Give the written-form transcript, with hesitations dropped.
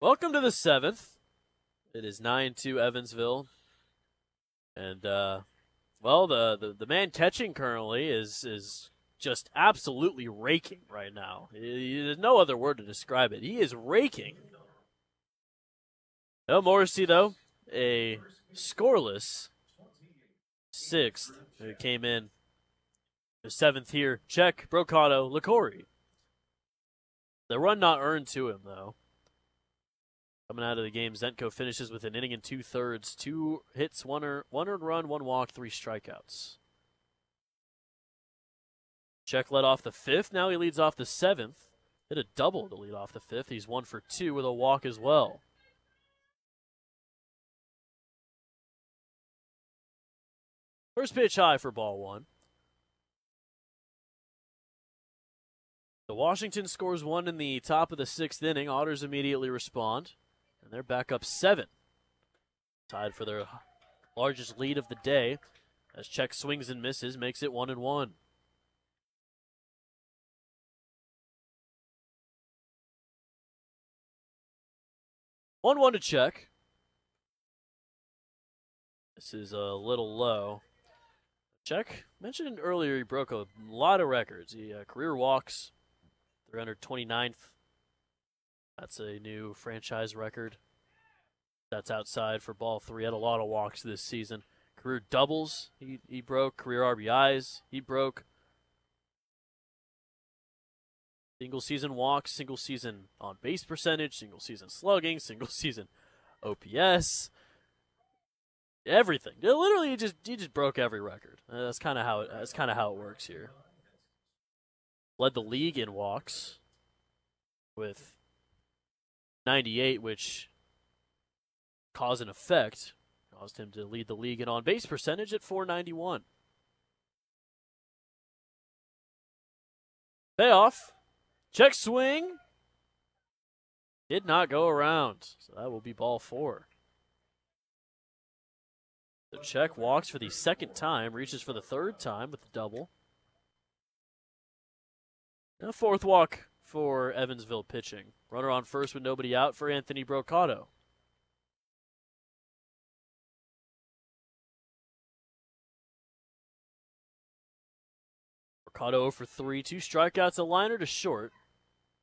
Welcome to the seventh. It is 9-2 Evansville. And, the man catching currently is just absolutely raking right now. There's no other word to describe it. He is raking. El Morrissey, though, a scoreless sixth, who came in the seventh here. Check, Brocato, Licori. The run not earned to him, though. Coming out of the game, Zenko finishes with an inning and two-thirds, 2 hits, one earned run, 1 walk, 3 strikeouts. Check led off the fifth. Now he leads off the seventh. Hit a double to lead off the fifth. He's 1 for 2 with a walk as well. First pitch high for ball one. The Washington scores 1 in the top of the sixth inning. Otters immediately respond, and they're back up 7. Tied for their largest lead of the day as Check swings and misses, makes it 1-1. One one to Check. This is a little low. Check mentioned earlier he broke a lot of records. He career walks, 329th. That's a new franchise record. That's outside for ball 3. Had a lot of walks this season. Career doubles he broke. Career RBIs he broke. Single season walks, single season on base percentage, single season slugging, single season OPS. Everything. Literally, he just broke every record. That's kind of how it works here. Led the league in walks with 98, which cause and effect caused him to lead the league in on base percentage at 491. Payoff. Check swing. Did not go around, so that will be ball 4. The Check walks for the second time, reaches for the third time with the double. And a fourth walk for Evansville pitching. Runner on first with nobody out for Anthony Brocato. Brocato for 3, 2 strikeouts, a liner to short.